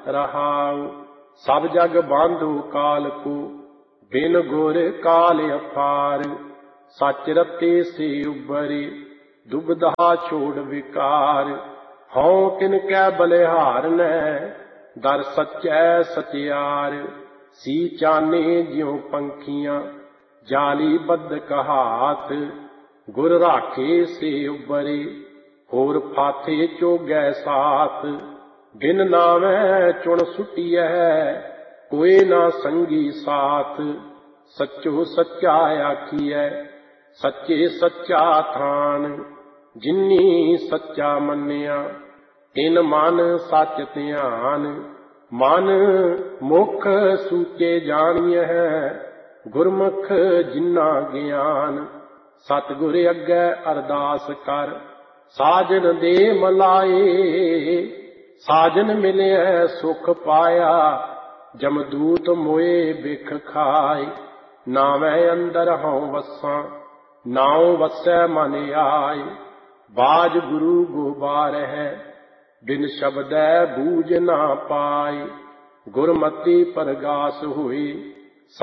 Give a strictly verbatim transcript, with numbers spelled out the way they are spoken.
रहाऊ। सब जग बांधो काल को, बिन गुर काल अपार। सच रते से उबरे, दुबधा छोड़ विकार। हौं तिनकै बलिहार नै, दर सच्चै सचियार। सी चाने ज्यों पंखियां, जाली बद्ध कहात। गुर राखे से उबरे, होर फाथे चोगै साथ। बिन नावै चुन सुटियै, कोई ना संगी साथ। सच्चो सच्चा आखियै, सच्चे सच्चा थान। जिन्नी सच्चा मन्निया, तिन मन सच ध्यान। मन मुख सूचे जानिए, गुरमुख जिन्ना ज्ञान। सतगुर अग्गै अरदास कर, साजन दे मलाए। साजन मिलिया सुख पाया, जमदूत मोए बिख खाए। नावै अंदर हौं वसां, नाउ वसै मन आए। बाज गुरु गोबार है, बिन शब्दै बूझ ना पाए। गुरमति परगास होए,